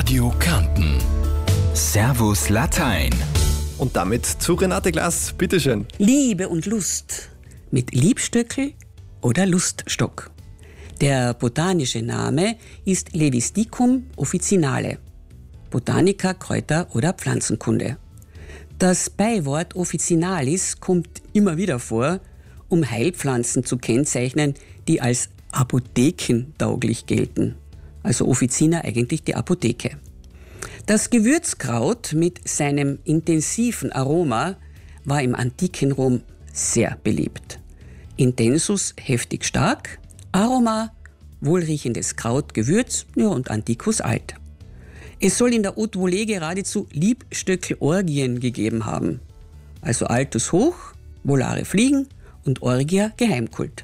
Radio Kärnten. Servus Latein. Und damit zu Renate Glas. Bitteschön. Liebe und Lust mit Liebstöckel oder Luststock. Der botanische Name ist Levisticum officinale. Botanica, Kräuter- oder Pflanzenkunde. Das Beiwort officinalis kommt immer wieder vor, um Heilpflanzen zu kennzeichnen, die als apothekentauglich gelten. Also Officina eigentlich die Apotheke. Das Gewürzkraut mit seinem intensiven Aroma war im antiken Rom sehr beliebt. Intensus heftig stark, Aroma wohlriechendes Kraut, Gewürz und Antiquus alt. Es soll in der Haute Volée geradezu Liebstöckel-Orgien gegeben haben. Also Altus hoch, volare fliegen und Orgia Geheimkult.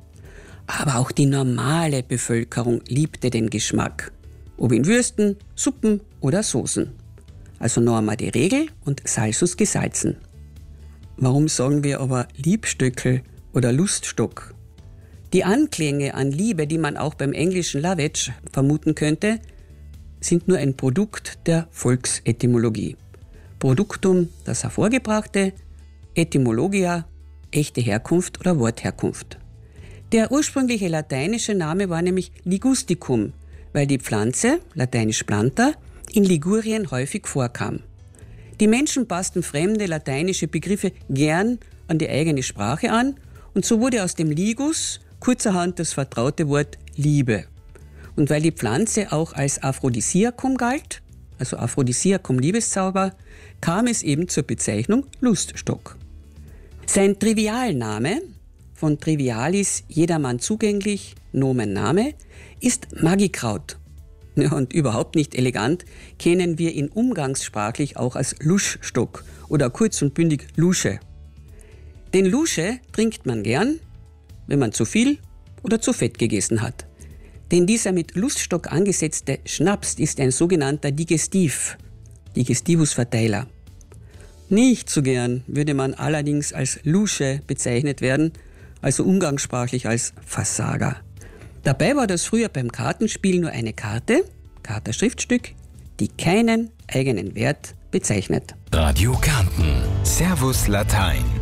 Aber auch die normale Bevölkerung liebte den Geschmack. Ob in Würsten, Suppen oder Soßen. Also Norma die Regel und Salsus gesalzen. Warum sagen wir aber Liebstöckel oder Luststock? Die Anklänge an Liebe, die man auch beim englischen Lavage vermuten könnte, sind nur ein Produkt der Volksetymologie. Produktum, das Hervorgebrachte, Etymologia, echte Herkunft oder Wortherkunft. Der ursprüngliche lateinische Name war nämlich Ligusticum, weil die Pflanze, lateinisch planta, in Ligurien häufig vorkam. Die Menschen passten fremde lateinische Begriffe gern an die eigene Sprache an und so wurde aus dem Ligus kurzerhand das vertraute Wort Liebe. Und weil die Pflanze auch als Aphrodisiakum galt, also Aphrodisiakum Liebeszauber, kam es eben zur Bezeichnung Luststock. Sein Trivialname, von Trivialis jedermann zugänglich, Nomen Name, ist Magikraut. Ja, und überhaupt nicht elegant, kennen wir ihn umgangssprachlich auch als Luschstock oder kurz und bündig Lusche. Den Lusche trinkt man gern, wenn man zu viel oder zu fett gegessen hat. Denn dieser mit Luststock angesetzte Schnaps ist ein sogenannter Digestiv, Digestivusverteiler. Nicht so gern würde man allerdings als Lusche bezeichnet werden, also umgangssprachlich als Versager. Dabei war das früher beim Kartenspiel nur eine Karte, Kartenschriftstück, die keinen eigenen Wert bezeichnet. Radio Kärnten. Servus Latein.